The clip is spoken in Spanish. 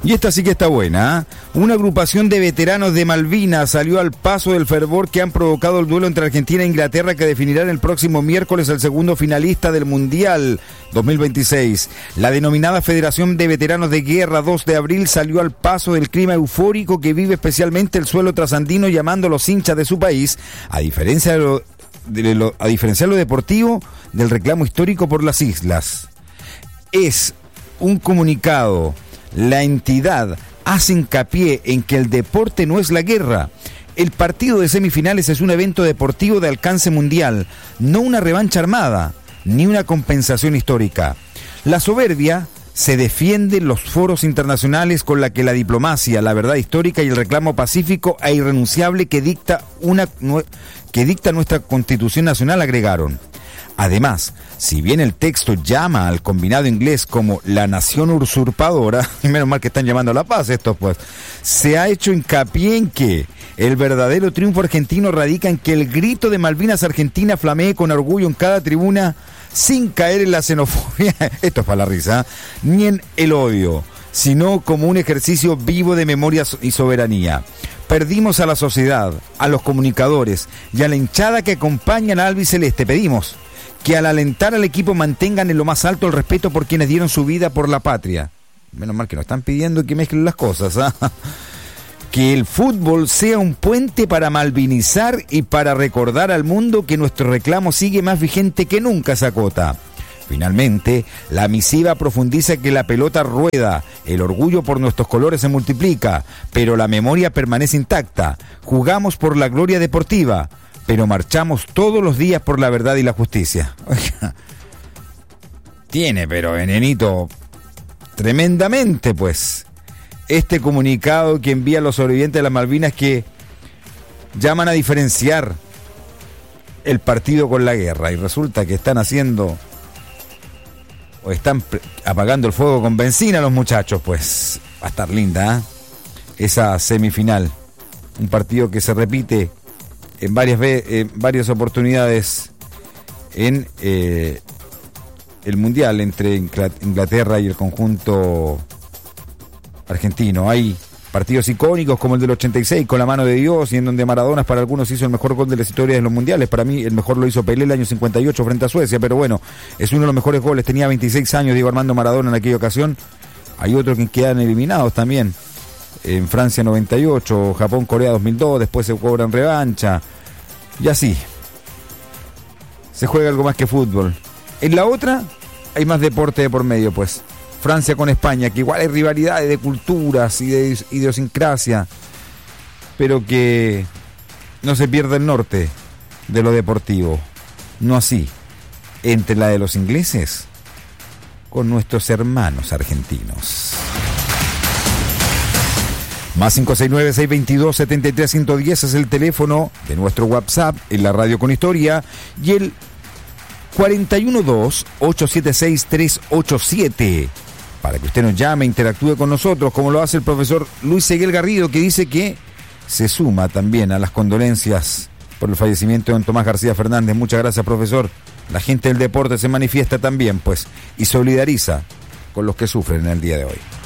Y esta sí que está buena, ¿eh? Una agrupación de veteranos de Malvinas salió al paso del fervor que han provocado el duelo entre Argentina e Inglaterra, que definirán el próximo miércoles el segundo finalista del Mundial 2026. La denominada Federación de Veteranos de Guerra 2 de abril salió al paso del clima eufórico que vive especialmente el suelo trasandino, llamando a los hinchas de su país, a diferencia de lo deportivo, del reclamo histórico por las islas. Es un comunicado. La entidad hace hincapié en que el deporte no es la guerra. El partido de semifinales es un evento deportivo de alcance mundial, no una revancha armada, ni una compensación histórica. La soberbia se defiende en los foros internacionales con la que la diplomacia, la verdad histórica y el reclamo pacífico e irrenunciable que dicta nuestra Constitución Nacional, agregaron. Además, si bien el texto llama al combinado inglés como la nación usurpadora, y menos mal que están llamando a la paz estos, pues, se ha hecho hincapié en que el verdadero triunfo argentino radica en que el grito de Malvinas Argentina flamee con orgullo en cada tribuna, sin caer en la xenofobia, esto es para la risa, ni en el odio, sino como un ejercicio vivo de memoria y soberanía. Perdimos a la sociedad, a los comunicadores y a la hinchada que acompañan a albiceleste. Pedimos que al alentar al equipo mantengan en lo más alto el respeto por quienes dieron su vida por la patria. Menos mal que nos están pidiendo que mezclen las cosas, ¿eh? Que el fútbol sea un puente para malvinizar y para recordar al mundo que nuestro reclamo sigue más vigente que nunca, se acota. Finalmente, la misiva profundiza que la pelota rueda, el orgullo por nuestros colores se multiplica, pero la memoria permanece intacta. Jugamos por la gloria deportiva, pero marchamos todos los días por la verdad y la justicia. Oiga, tiene, pero venenito, tremendamente, pues, este comunicado que envía a los sobrevivientes de las Malvinas, que llaman a diferenciar el partido con la guerra, y resulta que están haciendo, o están apagando el fuego con benzina los muchachos. Pues va a estar linda, ¿eh? Esa semifinal, un partido que se repite en varias oportunidades en el Mundial entre Inglaterra y el conjunto argentino. Hay partidos icónicos como el del 86 con la mano de Dios, y en donde Maradona para algunos hizo el mejor gol de las historias de los mundiales. Para mí el mejor lo hizo Pelé el año 58 frente a Suecia, pero bueno, es uno de los mejores goles. Tenía 26 años Diego Armando Maradona en aquella ocasión. Hay otros que quedan eliminados también. En Francia 98, Japón, Corea 2002, después se cobran revancha. Y así se juega algo más que fútbol. En la otra hay más deporte de por medio, pues. Francia con España, que igual hay rivalidades de culturas y de idiosincrasia, pero que no se pierde el norte de lo deportivo. No así entre la de los ingleses con nuestros hermanos argentinos. Más 569-622-73110 es el teléfono de nuestro WhatsApp en la Radio con Historia, y el 412-876-387 para que usted nos llame, interactúe con nosotros, como lo hace el profesor Luis Seguel Garrido, que dice que se suma también a las condolencias por el fallecimiento de don Tomás García Fernández. Muchas gracias, profesor. La gente del deporte se manifiesta también, pues, y solidariza con los que sufren en el día de hoy.